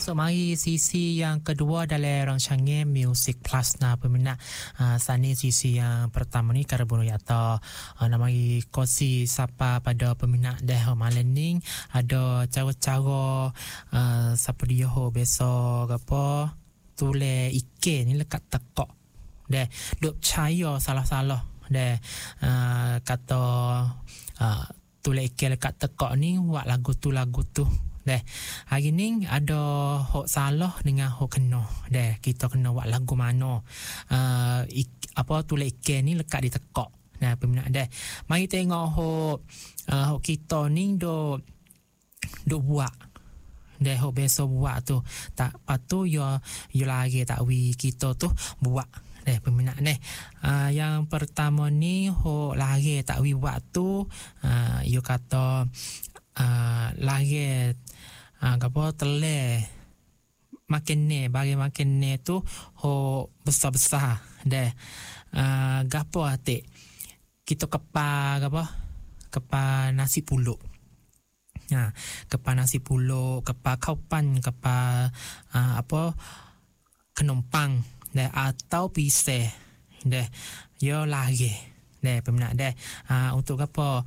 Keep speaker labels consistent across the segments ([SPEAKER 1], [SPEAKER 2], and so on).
[SPEAKER 1] masuk mari sisi yang kedua dalam rancangan Music Plus na peminat. Sani sisi yang pertama ni Karabono Yata namai kosi sapa pada peminat dah malam ni ada cara-cara siapa dia besok apa tule ike ni lekat tekok deh duk percaya salah-salah deh kata tule ike lekat tekok ni buat lagu tu deh hari ni ada hok salah dengan hok kena deh kita kena buat lagu mana apa tule ike ni lekat di tekok nah peminat deh mari tengok hok kita ni duk buat deh hok besok buat tu tak patu yo lagi tak wi kita tu buat deh peminat deh yang pertama ni hok lagi tak wi buat tu yo kata lagi apa tele makin ne tu ho besar-besar deh gapo atik kita kepa nasi pulut kepa nasi pulut kepa kaupan kepa apa kenompang deh atau piseh deh yo lagi deh peminat deh untuk gapo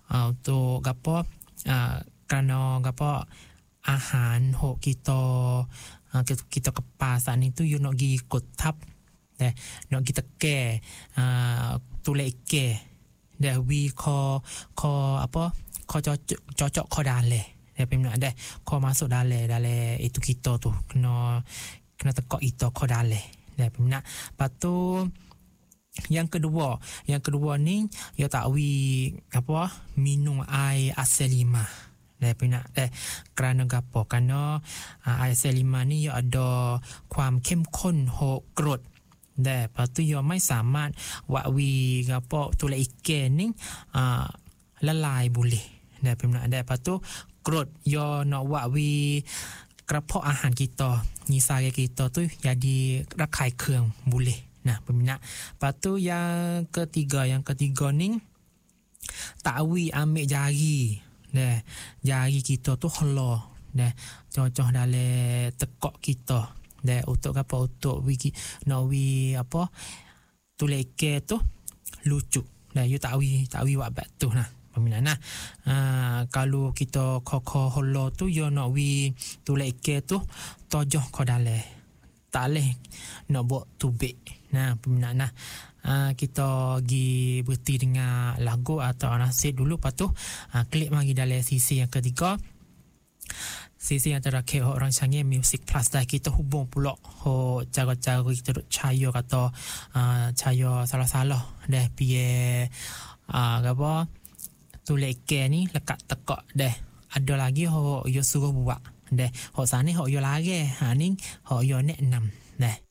[SPEAKER 1] kerana gapo ahan hok kita kepasan itu you nak gi kotap deh nak gi teke tuleke deh wi ko apa ko cocok ko dale deh peminat deh ko masuk dale itu kita tu kena tekok itu ko dale deh peminat patu yang kedua ni ya tak wi apa minum air aselima deh peminat kerana gapo kerana air aselima ni ya ada ความเข้มข้น6 กรดdeh patu ya mai samat wak wi gapo tule ike niละลาย boleh deh peminat deh patu กรด ya nak wak wi กระเพาะอาหาร kita nisare kita tu jadi rakai keung boleh nah peminat patu yang ketiga ni takwi ambil jari deh jari kita tu holo deh cocok dalam tekok kita deh untuk apa untuk wiki nawi apa tuleke tu lucu deh you takwi buat bat tu nah peminat nah kalau kita koko holo tu yo nak wi tuleke tu tojoh ko dalam tak leh nak buat tubik nah peminat nah kita pergi berhenti dengan lagu atau nasib dulu lepas tu klik mari dalam sisi yang ketiga sisi yang terakhir orang rancangan Music Plus dah kita hubung pula cara-cara kita duk caya kata caya salah-salah dah piye apa tuleke ni lekat tekok dah ada lagi yo suruh buat dah sana yo lagi ni yo nek 6 dah